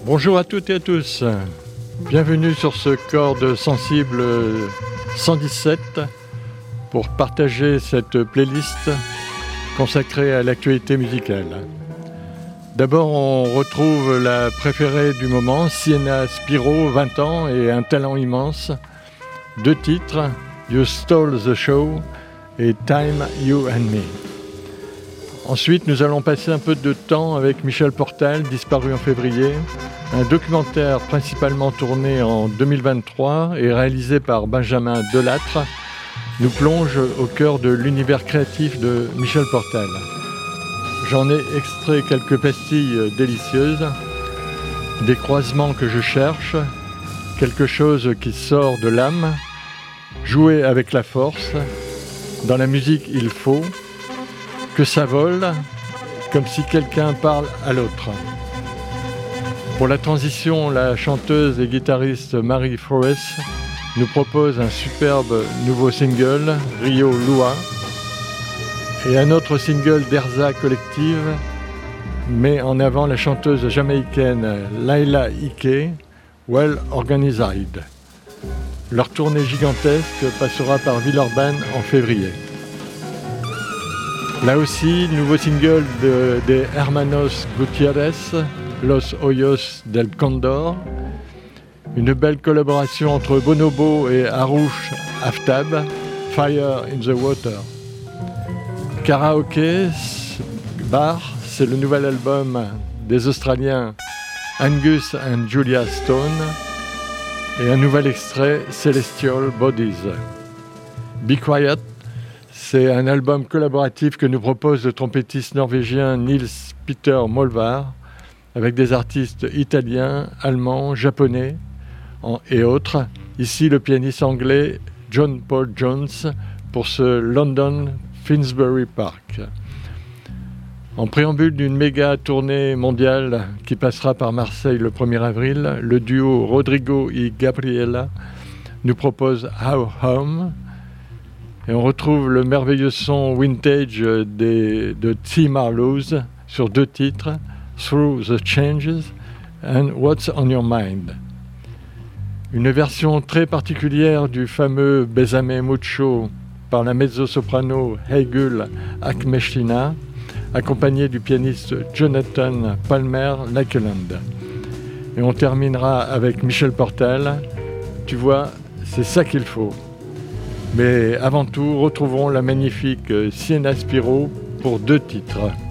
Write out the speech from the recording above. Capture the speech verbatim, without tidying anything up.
Bonjour à toutes et à tous. Bienvenue sur ce Cordes Sensibles cent dix-sept pour partager cette playlist consacrée à l'actualité musicale. D'abord, on retrouve la préférée du moment, Sienna Spiro, vingt ans et un talent immense. Deux titres, You Stole the Show et Time, You and Me. Ensuite, nous allons passer un peu de temps avec Michel Portal, disparu en février. Un documentaire principalement tourné en deux mille vingt-trois et réalisé par Benjamin Delattre nous plonge au cœur de l'univers créatif de Michel Portal. J'en ai extrait quelques pastilles délicieuses, des croisements que je cherche, quelque chose qui sort de l'âme, jouer avec la force. Dans la musique, il faut que ça vole, comme si quelqu'un parle à l'autre. Pour la transition, la chanteuse et guitariste Marie Forrest nous propose un superbe nouveau single, Rio Lua, et un autre single d'Erza Collective met en avant la chanteuse jamaïcaine Laila Ike, Well Organized. Leur tournée gigantesque passera par Villeurbanne en février. Là aussi, nouveau single de, des Hermanos Gutiérrez, Los Hoyos del Condor. Une belle collaboration entre Bonobo et Harouche Aftab, Fire in the Water. Karaoke Bar, c'est le nouvel album des Australiens Angus and Julia Stone. Et un nouvel extrait, Celestial Bodies. Be Quiet, c'est un album collaboratif que nous propose le trompettiste norvégien Nils Peter Molvar, avec des artistes italiens, allemands, japonais et autres. Ici, le pianiste anglais John Paul Jones pour ce London Finsbury Park. En préambule d'une méga tournée mondiale qui passera par Marseille le premier avril, le duo Rodrigo et Gabriela nous propose How Home. Et on retrouve le merveilleux son vintage des, de T. Marlowe sur deux titres, Through the Changes and What's on Your Mind. Une version très particulière du fameux Bésame Mucho par la mezzo-soprano Heigul Akmeshtina, accompagné du pianiste Jonathan Palmer Lakeland. Et on terminera avec Michel Portal. Tu vois, c'est ça qu'il faut. Mais avant tout, retrouvons la magnifique Sienna Spiro pour deux titres.